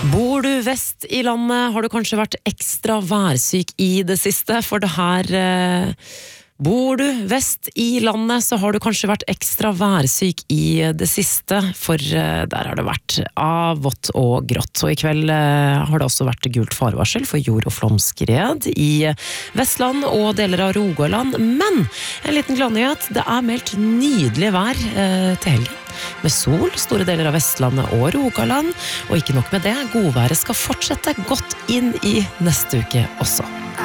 Bor du vest I landet, har du kanskje vært ekstra værsyk I det siste, for det her bor du vest I landet, så har du kanskje vært ekstra værsyk I det siste, for der har det vært vått og grått. Og I kveld har det også vært gult farevarsel for jord- og flomskred I Vestland og deler av Rogaland. Men en liten gladnyhet, det meldt nydelig vær til helgen. Med sol, store deler av Vestlandet og Rogaland. Og ikke nok med det, godværet skal fortsette godt inn I neste uke også.